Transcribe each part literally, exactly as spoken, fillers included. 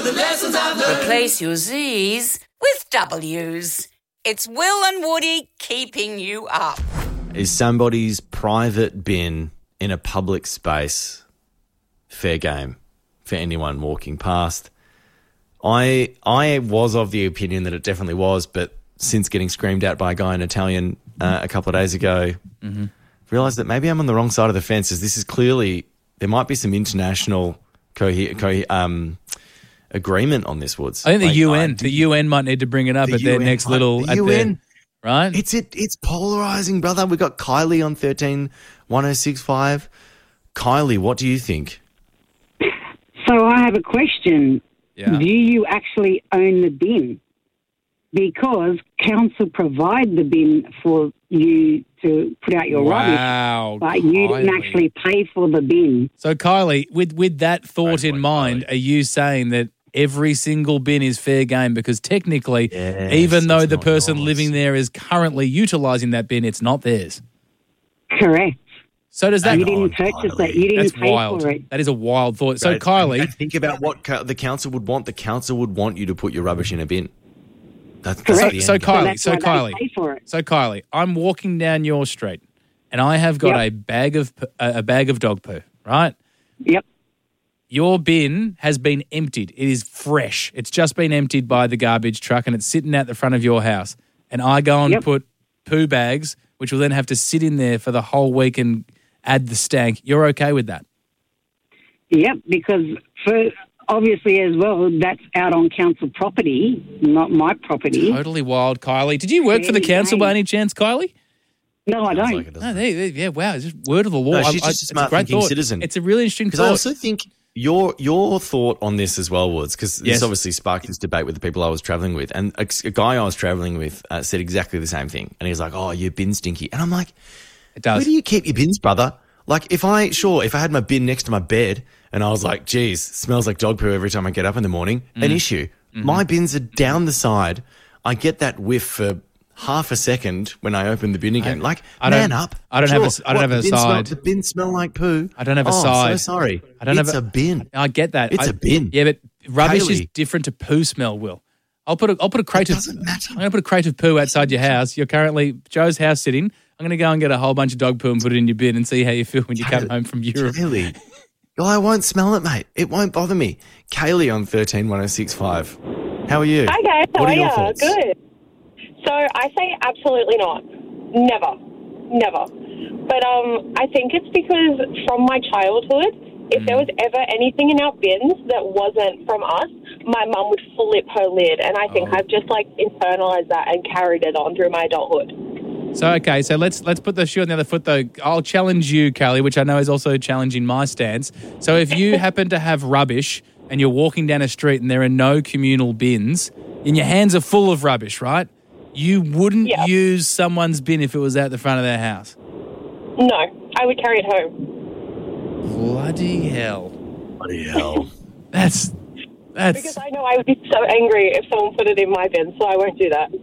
the lessons I've learned. Replace your Z's with W's. It's Will and Woody keeping you up. Is somebody's private bin in a public space fair game for anyone walking past? I I was of the opinion that it definitely was, but since getting screamed at by a guy in Italian uh, a couple of days ago, mm-hmm. realised that maybe I'm on the wrong side of the fence. As this is clearly, there might be some international co- co- um, agreement on this, Woods. I think the like, U N, I, the U N might need to bring it up at the their U N, next little. the at U N, their, right? It's it. It's polarising, brother. We got Kylie on thirteen one oh six five. Kylie, what do you think? So I have a question. Yeah. Do you actually own the bin? Because council provide the bin for you to put out your Wow, rubbish, but you didn't Kylie. actually pay for the bin. So, Kylie, with with that thought Great in point, mind, Kylie. are you saying that every single bin is fair game? Because technically, Yes, even though it's the not person yours. living there is currently utilising that bin, it's not theirs. Correct. So does that? You didn't on, purchase Kylie. it. You didn't That's pay wild. for it. That is a wild thought. So, Right. Kylie, And think about what co- the council would want. The council would want you to put your rubbish in a bin. That's, that's Correct. the So- end so game. Kylie, that's so why they Kylie. pay for it. So, Kylie, I'm walking down your street, and I have got Yep. a bag of p- a a bag of dog poo. Right, Yep. your bin has been emptied. It is fresh. It's just been emptied by the garbage truck, and it's sitting out the front of your house. And I go and Yep. put poo bags, which will then have to sit in there for the whole week and add the stank. You're okay with that? Yep, because for obviously as well, that's out on council property, not my property. Totally wild, Kylie. Did you work for the Fair council by game. any chance, Kylie? No, I Sounds don't. like it doesn't. No, they, they, yeah, wow, it's just word of the law. No, she's I- I- just a it's smart great thinking thought. citizen. It's a really interesting Because thought. I also think your your thought on this as well, Woods, because Yes. this obviously sparked this debate with the people I was travelling with. And a, a guy I was travelling with uh, said exactly the same thing. And he's like, oh, your bin's stinky. And I'm like, it does. where do you keep your bins, brother? Like, if I, sure, if I had my bin next to my bed and I was like, geez, smells like dog poo every time I get up in the morning, Mm. an issue. Mm-hmm. My bins are down the side. I get that whiff for half a second when I open the bin again. like, I don't- man up. I don't have a s- Sure. I don't What, have a the bin smell- side. the bin smell like poo. I don't have a oh, side. I'm so sorry. I don't it's have a, bin. I get that. It's I- a bin. Yeah, but rubbish is Kaylee. different to poo smell, Will. I'll put a, I'll put a crate It of doesn't matter. I'm going to put a crate of poo outside your house. You're currently Joe's house sitting. I'm going to go and get a whole bunch of dog poo and put it in your bin and see how you feel when you come home from Europe. Kaylee. Oh, I won't smell it, mate. It won't bother me. Kaylee on thirteen one oh six five. How are you? Hi guys, how What are are your you? thoughts? Good. So I say absolutely not. Never. Never. But um, I think it's because from my childhood, if there was ever anything in our bins that wasn't from us, my mum would flip her lid. And I think Oh. I've just like internalized that and carried it on through my adulthood. So okay, so let's let's put the shoe on the other foot though. I'll challenge you, Callie, which I know is also challenging my stance. So if you happen to have rubbish and you're walking down a street and there are no communal bins and your hands are full of rubbish, right? You wouldn't Yeah. use someone's bin if it was out the front of their house. No, I would carry it home. Bloody hell. Bloody hell. That's that's Because I know I would be so angry if someone put it in my bin, so I won't do that.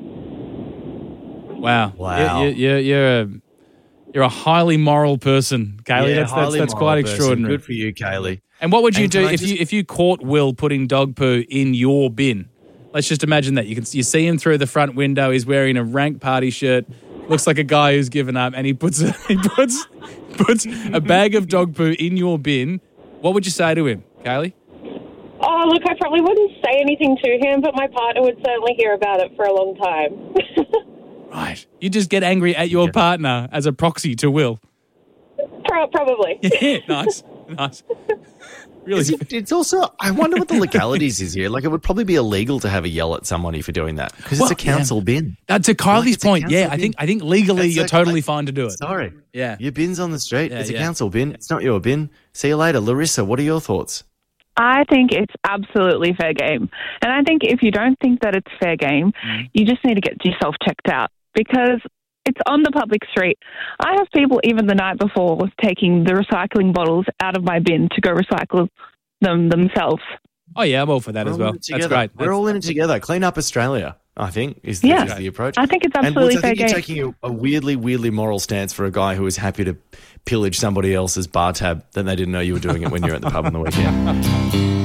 wow. Wow. You're, you're, you're a you're a highly moral person, Kaylee. Yeah, that's that's, highly that's moral quite person. extraordinary. Good for you, Kaylee. And what would you And do can I if you just- if you caught Will putting dog poo in your bin? Let's just imagine that you can you see him through the front window. He's wearing a rank party shirt, looks like a guy who's given up, and he puts a, he puts puts a bag of dog poo in your bin. What would you say to him, Kaylee? Oh, look, I probably wouldn't say anything to him, but my partner would certainly hear about it for a long time. Right, you just get angry at your partner as a proxy to Will. Pro- probably. Yeah, nice, nice. Really, Is it- it's also, I wonder what the legalities is here. Like, it would probably be illegal to have a yell at somebody for doing that because Well, it's a council bin. uh, to Kylie's it's a point, yeah, council I think bin. I think legally That's you're like- totally like- fine to do it. Sorry. Yeah. Your bin's on the street. Yeah, it's a yeah. council bin. It's not your bin. See you later. Larissa, what are your thoughts? I think it's absolutely fair game. And I think if you don't think that it's fair game, you just need to get yourself checked out because it's on the public street. I have people even the night before taking the recycling bottles out of my bin to go recycle them themselves. Oh yeah, I'm all for that We're as all well. in it That's together. great. We're That's- all in it together. Clean up Australia, I think, is the, Yeah. is the approach. I think it's And absolutely Woods, I think fair you're game. taking a, a weirdly, weirdly moral stance for a guy who is happy to pillage somebody else's bar tab that they didn't know you were doing it when you're at the pub on the weekend.